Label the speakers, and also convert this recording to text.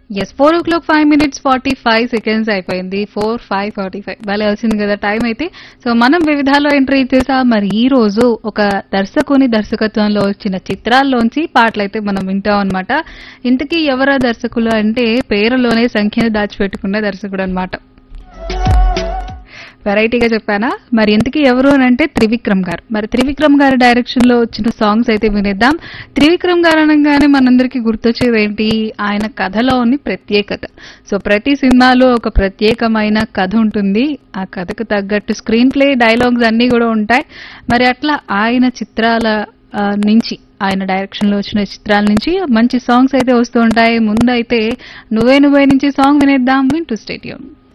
Speaker 1: Yes 4:05 అయిపోయింది. 4:45 భలే వచ్చింది కదా టైం అయితే. సో మనం వివిధాలో ఎంట్రీ ఇచ్చేసాం. మరి ఈ రోజు ఒక దర్శకుని దర్శకత్వంలో వచ్చిన చిత్రాల్లోంచి పాటలైతే మనం వింటాం అనమాట. ఇంతకీ ఎవరా దర్శకులు అంటే పేరులోనే సంఖ్యను దాచిపెట్టుకున్న దర్శకుడు అనమాట. వెరైటీగా చెప్పానా? మరి ఇంతకీ ఎవరు అని అంటే త్రివిక్రమ్ గారు. మరి త్రివిక్రమ్ గారి డైరెక్షన్ లో వచ్చిన సాంగ్స్ అయితే వినేద్దాం. త్రివిక్రమ్ గారు అనగానే మనందరికీ గుర్తొచ్చేది ఏంటి? ఆయన కథలోని ప్రత్యేకత. సో ప్రతి సినిమాలో ఒక ప్రత్యేకమైన కథ ఉంటుంది. ఆ కథకు తగ్గట్టు స్క్రీన్ ప్లే, డైలాగ్స్ అన్ని కూడా ఉంటాయి. మరి అట్లా ఆయన చిత్రాల నుంచి, ఆయన డైరెక్షన్ లో వచ్చిన చిత్రాల నుంచి మంచి సాంగ్స్ అయితే వస్తూ ఉంటాయి. ముందైతే నువ్వే నువ్వే నుంచి సాంగ్ వినేద్దాం. వింటూ స్టేడియం.